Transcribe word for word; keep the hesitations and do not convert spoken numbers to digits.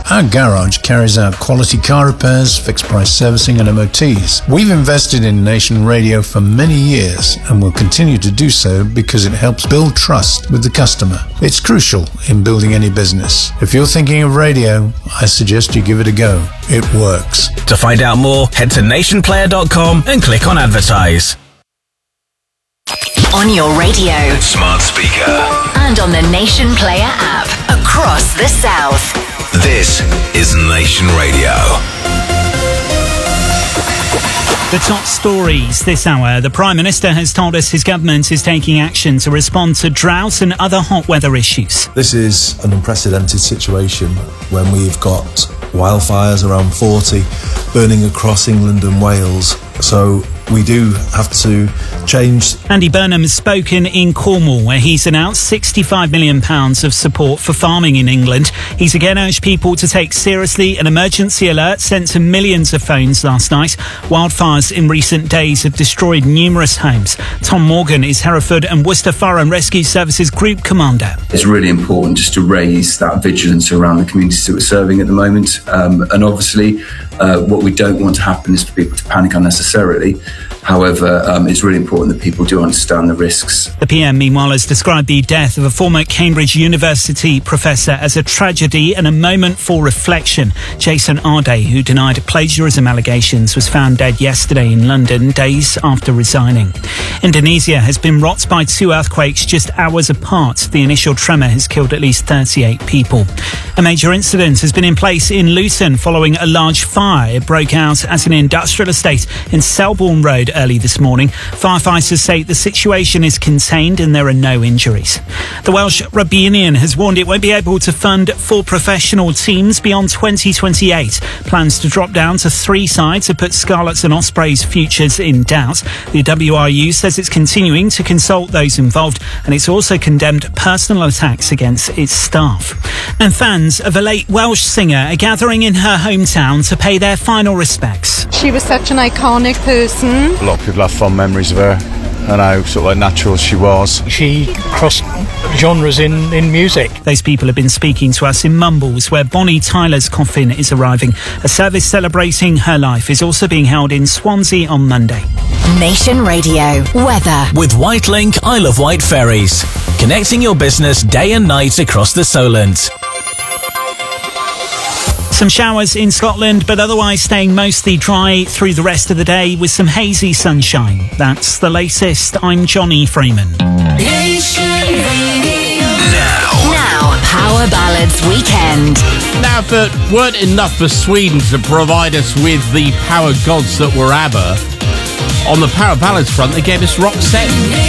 Our garage carries out quality car repairs, fixed price servicing and M O Ts. We've invested in Nation Radio for many years and will continue to do so because it helps build trust with the customer. It's crucial in building any business. If you're thinking of radio, I suggest you give it a go. It works. To find out more, head to nation player dot com and click on advertise. On your radio, smart speaker, and on the Nation Player app across the South. This is Nation Radio. The top stories this hour. The Prime Minister has told us his government is taking action to respond to drought and other hot weather issues. This is an unprecedented situation when we've got wildfires, around forty, burning across England and Wales. So we do have to change. Andy Burnham has spoken in Cornwall, where he's announced sixty-five million pounds of support for farming in England. He's again urged people to take seriously an emergency alert sent to millions of phones last night. Wildfires in recent days have destroyed numerous homes. Tom Morgan is Hereford and Worcester Fire and Rescue Services Group Commander. It's really important just to raise that vigilance around the communities that we're serving at the moment. Um, and obviously, uh, what we don't want to happen is for people to panic unnecessarily. However, um, it's really important that people do understand the risks. The P M, meanwhile, has described the death of a former Cambridge University professor as a tragedy and a moment for reflection. Jason Arday, who denied plagiarism allegations, was found dead yesterday in London, days after resigning. Indonesia has been rocked by two earthquakes just hours apart. The initial tremor has killed at least thirty-eight people. A major incident has been in place in Luton following a large fire. It broke out at an industrial estate in Selborne Road early this morning. Firefighters say the situation is contained and there are no injuries. The Welsh Rugby Union has warned it won't be able to fund four professional teams beyond twenty twenty-eight. Plans to drop down to three sides have put Scarlets and Ospreys' futures in doubt. The W R U says it's continuing to consult those involved, and it's also condemned personal attacks against its staff. And fans of a late Welsh singer are gathering in her hometown to pay their final respects. She was such an iconic person. A lot of people have fond memories of her and how sort of like natural she was. She crossed genres in, in music. Those people have been speaking to us in Mumbles, where Bonnie Tyler's coffin is arriving. A service celebrating her life is also being held in Swansea on Monday. Nation Radio weather with Whitelink Isle of Wight ferries, connecting your business day and night across the Solent. Some showers in Scotland, but otherwise staying mostly dry through the rest of the day with some hazy sunshine. That's the latest. I'm Johnny Freeman. Nation Radio. Now. Now, Power Ballads Weekend. Now, if it weren't enough for Sweden to provide us with the power gods that were ABBA, on the Power Ballads front, they gave us Roxette.